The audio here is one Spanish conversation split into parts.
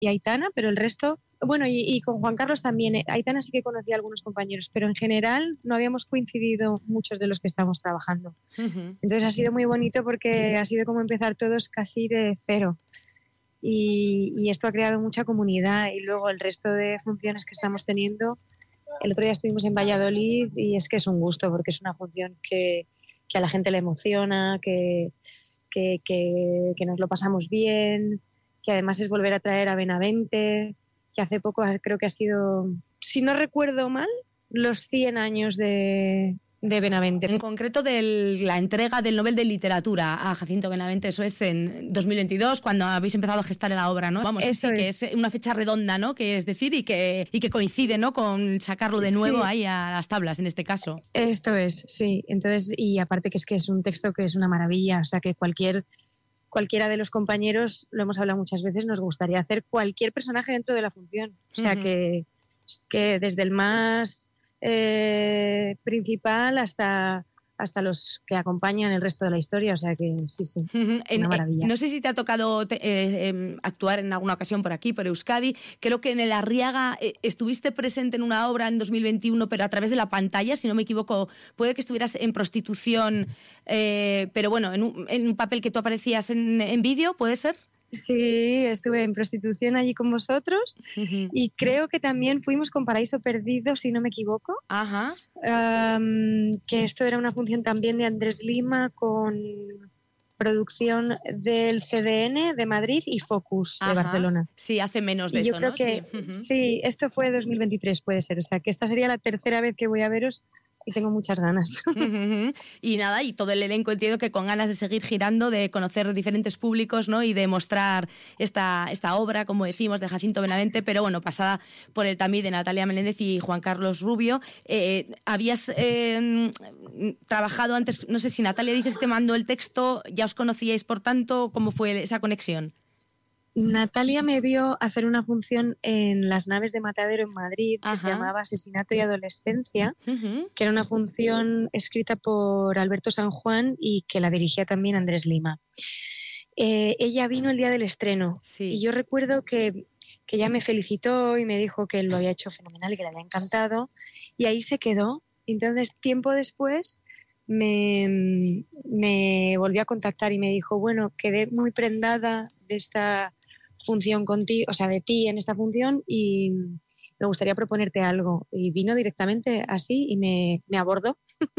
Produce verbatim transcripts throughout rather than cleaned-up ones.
y Aitana, pero el resto... Bueno, y, y con Juan Carlos también. Aitana sí que conocía a algunos compañeros, pero en general no habíamos coincidido muchos de los que estamos trabajando. Uh-huh. Entonces ha sido muy bonito porque ha sido como empezar todos casi de cero. Y, y esto ha creado mucha comunidad. Y luego el resto de funciones que estamos teniendo, el otro día estuvimos en Valladolid y es que es un gusto porque es una función que, que a la gente le emociona, que, que, que, que nos lo pasamos bien, que además es volver a traer a Benavente, que hace poco creo que ha sido, si no recuerdo mal, los cien años de, de Benavente. En concreto de la entrega del Nobel de Literatura a Jacinto Benavente, eso es en dos mil veintidós, cuando habéis empezado a gestar la obra, ¿no? Vamos, eso sí, es. que es una fecha redonda, ¿no? Que es decir, y que, y que coincide, ¿no? Con sacarlo de nuevo sí. ahí a las tablas, en este caso. Esto es, sí. Entonces, y aparte que es que es un texto que es una maravilla, o sea que cualquier... Cualquiera de los compañeros, lo hemos hablado muchas veces, nos gustaría hacer cualquier personaje dentro de la función. O sea, uh-huh. que, que desde el más eh, principal hasta, hasta los que acompañan el resto de la historia. O sea, que sí, sí, uh-huh. una en, maravilla. Eh, no sé si te ha tocado te, eh, eh, actuar en alguna ocasión por aquí, por Euskadi. Creo que en el Arriaga eh, estuviste presente en una obra en dos mil veintiuno, pero a través de la pantalla, si no me equivoco. Puede que estuvieras en Prostitución... Eh, pero bueno, en un, en un papel que tú aparecías en, en vídeo, ¿puede ser? Sí, estuve en Prostitución allí con vosotros uh-huh. y creo que también fuimos con Paraíso Perdido, si no me equivoco. Ajá. Um, que esto era una función también de Andrés Lima con producción del C D N de Madrid y Focus de Ajá. Barcelona. Sí, hace menos de y eso, yo creo ¿no? Que, sí. Uh-huh. sí, esto fue dos mil veintitrés, puede ser. O sea, que esta sería la tercera vez que voy a veros y tengo muchas ganas. Uh-huh. Y nada, y todo el elenco entiendo que con ganas de seguir girando, de conocer diferentes públicos, ¿no? Y de mostrar esta, esta obra, como decimos, de Jacinto Benavente, pero bueno, pasada por el tamiz de Natalia Meléndez y Juan Carlos Rubio. Eh, habías eh, trabajado antes, no sé si Natalia dices que te mandó el texto, ¿ya os conocíais por tanto? ¿Cómo fue esa conexión? Natalia me vio hacer una función en Las Naves de Matadero en Madrid que Ajá. se llamaba Asesinato y Adolescencia, uh-huh. que era una función escrita por Alberto San Juan y que la dirigía también Andrés Lima. Eh, ella vino el día del estreno sí. y yo recuerdo que, que ella me felicitó y me dijo que lo había hecho fenomenal y que le había encantado y ahí se quedó. Entonces, tiempo después... Me, me volvió a contactar y me dijo, bueno, quedé muy prendada de esta función contigo, o sea, de ti en esta función y me gustaría proponerte algo. Y vino directamente así y me, me abordó.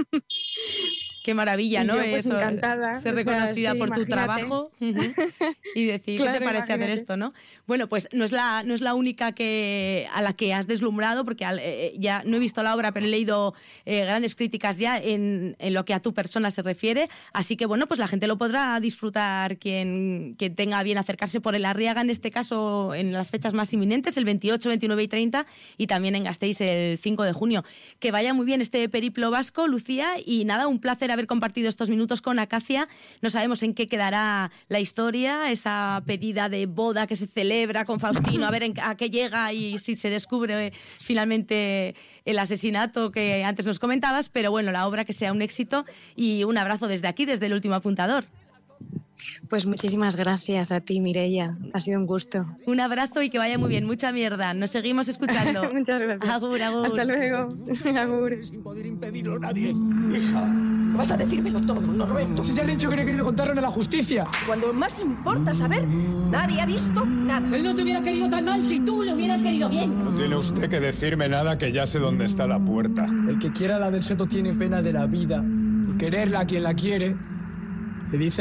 Qué maravilla, y ¿no? Yo, pues, Eso, encantada. ser reconocida o sea, sí, por imagínate. Tu trabajo uh-huh. y decir, claro, ¿qué te parece imagínate. Hacer esto, no? Bueno, pues no es la, no es la única que, a la que has deslumbrado, porque eh, ya no he visto la obra, pero he leído eh, grandes críticas ya en, en lo que a tu persona se refiere. Así que, bueno, pues la gente lo podrá disfrutar quien, quien tenga bien acercarse por el Arriaga, en este caso, en las fechas más inminentes, el veintiocho, veintinueve y treinta, y también en Gasteiz el cinco de junio. Que vaya muy bien este periplo vasco, Lucía, y nada, un placer haber compartido estos minutos con Acacia. No sabemos en qué quedará la historia, esa pedida de boda que se celebra con Faustino, a ver en, a qué llega y si se descubre eh, finalmente el asesinato que antes nos comentabas, pero bueno, la obra que sea un éxito y un abrazo desde aquí, desde El Último Apuntador. Pues muchísimas gracias a ti, Mireia. Ha sido un gusto. Un abrazo y que vaya muy bien. Mucha mierda. Nos seguimos escuchando. Muchas gracias. Agur, agur. Hasta luego. Agur. Sin poder impedirlo nadie. Hija, vas a decírmelo todo, ¿no, Roberto? Si ya he dicho que no he querido contarlo en la justicia. Cuando más importa saber, nadie ha visto nada. Él no te hubiera querido tan mal si tú le hubieras querido bien. No tiene usted que decirme nada, que ya sé dónde está la puerta. El que quiera la del seto tiene pena de la vida. Y quererla a quien la quiere, le dice